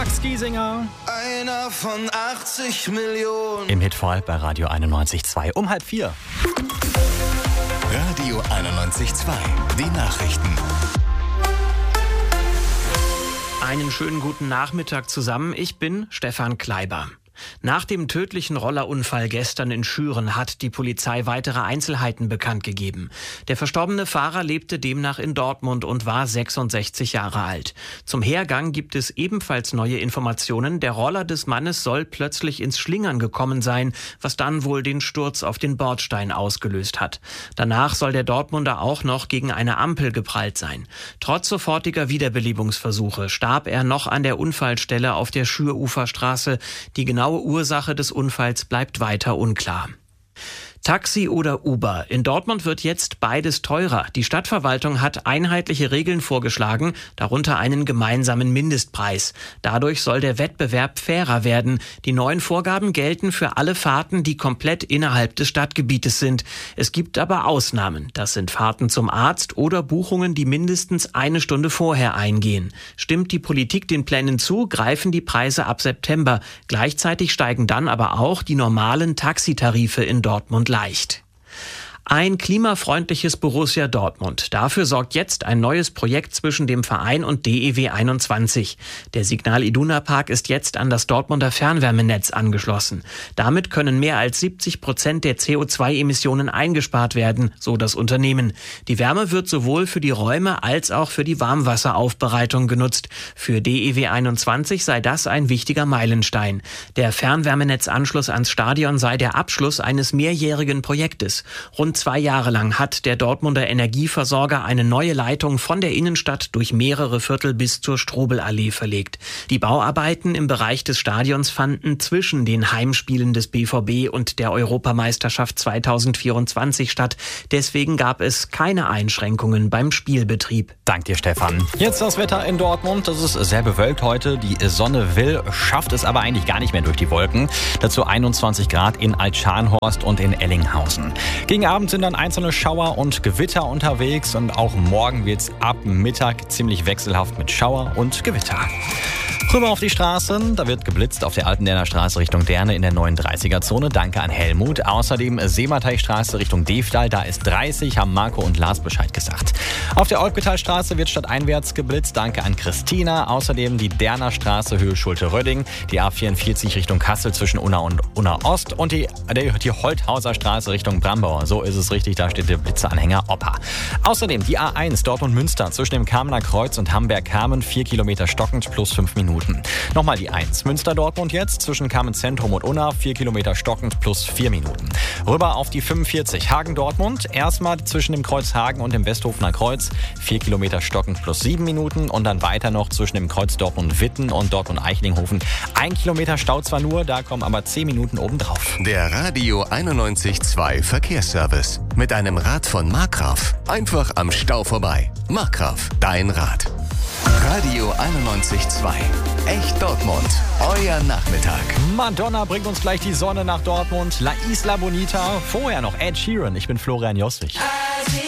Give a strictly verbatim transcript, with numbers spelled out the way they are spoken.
Max Giesinger. Einer von achtzig Millionen. Im Hitfall bei Radio einundneunzig Komma zwei um halb vier. Radio einundneunzig Komma zwei. Die Nachrichten. Einen schönen guten Nachmittag zusammen. Ich bin Stefan Kleiber. Nach dem tödlichen Rollerunfall gestern in Schüren hat die Polizei weitere Einzelheiten bekannt gegeben. Der verstorbene Fahrer lebte demnach in Dortmund und war sechsundsechzig Jahre alt. Zum Hergang gibt es ebenfalls neue Informationen. Der Roller des Mannes soll plötzlich ins Schlingern gekommen sein, was dann wohl den Sturz auf den Bordstein ausgelöst hat. Danach soll der Dortmunder auch noch gegen eine Ampel geprallt sein. Trotz sofortiger Wiederbelebungsversuche starb er noch an der Unfallstelle auf der Schüruferstraße. Die genaue Ursache des Unfalls bleibt weiter unklar. Taxi oder Uber? In Dortmund wird jetzt beides teurer. Die Stadtverwaltung hat einheitliche Regeln vorgeschlagen, darunter einen gemeinsamen Mindestpreis. Dadurch soll der Wettbewerb fairer werden. Die neuen Vorgaben gelten für alle Fahrten, die komplett innerhalb des Stadtgebietes sind. Es gibt aber Ausnahmen. Das sind Fahrten zum Arzt oder Buchungen, die mindestens eine Stunde vorher eingehen. Stimmt die Politik den Plänen zu, greifen die Preise ab September. Gleichzeitig steigen dann aber auch die normalen Taxitarife in Dortmund leicht. Ein klimafreundliches Borussia Dortmund. Dafür sorgt jetzt ein neues Projekt zwischen dem Verein und D E W einundzwanzig. Der Signal Iduna Park ist jetzt an das Dortmunder Fernwärmenetz angeschlossen. Damit können mehr als siebzig Prozent der C O zwei Emissionen eingespart werden, so das Unternehmen. Die Wärme wird sowohl für die Räume als auch für die Warmwasseraufbereitung genutzt. Für D E W einundzwanzig sei das ein wichtiger Meilenstein. Der Fernwärmenetzanschluss ans Stadion sei der Abschluss eines mehrjährigen Projektes. Rund Zwei Jahre lang hat der Dortmunder Energieversorger eine neue Leitung von der Innenstadt durch mehrere Viertel bis zur Strobelallee verlegt. Die Bauarbeiten im Bereich des Stadions fanden zwischen den Heimspielen des B V B und der Europameisterschaft zweitausendvierundzwanzig statt. Deswegen gab es keine Einschränkungen beim Spielbetrieb. Dank dir, Stefan. Jetzt das Wetter in Dortmund. Das ist sehr bewölkt heute. Die Sonne will, schafft es aber eigentlich gar nicht mehr durch die Wolken. Dazu einundzwanzig Grad in Altscharnhorst und in Ellinghausen. Gegen Abend sind dann einzelne Schauer und Gewitter unterwegs und auch morgen wird es ab Mittag ziemlich wechselhaft mit Schauer und Gewitter. Rüber auf die Straßen, da wird geblitzt auf der Altenderner Straße Richtung Derne in der neununddreißiger-Zone. Danke an Helmut. Außerdem Seemateichstraße Richtung Devdal, da ist dreißig, haben Marco und Lars Bescheid gesagt. Auf der Olpgetalstraße wird stadteinwärts geblitzt. Danke an Christina. Außerdem die Derner Straße Höhe Schulte-Rödding, die A vierundvierzig Richtung Kassel zwischen Unna und Unna Ost und die, die, die Holthauser Straße Richtung Brambauer. So ist es richtig, da steht der Blitzeanhänger Opa. Außerdem die A eins Dortmund-Münster zwischen dem Kamener Kreuz und Hamberg-Kamen, vier Kilometer stockend plus fünf Minuten. Nochmal die eins. Münster-Dortmund jetzt zwischen Kamen-Zentrum und Unna, vier Kilometer stockend plus vier Minuten. Rüber auf die fünfundvierzig. Hagen-Dortmund, erstmal zwischen dem Kreuz Hagen und dem Westhofener Kreuz, vier Kilometer stockend plus sieben Minuten und dann weiter noch zwischen dem Kreuz Dortmund-Witten und Dortmund-Eichlinghofen. Ein Kilometer Stau zwar nur, da kommen aber zehn Minuten obendrauf. Der Radio einundneunzig Komma zwei Verkehrsservice. Mit einem Rad von Markgraf. Einfach am Stau vorbei. Markgraf, dein Rad. Radio einundneunzig Komma zwei. Echt Dortmund. Euer Nachmittag. Madonna bringt uns gleich die Sonne nach Dortmund. La Isla Bonita. Vorher noch Ed Sheeran. Ich bin Florian Jossich.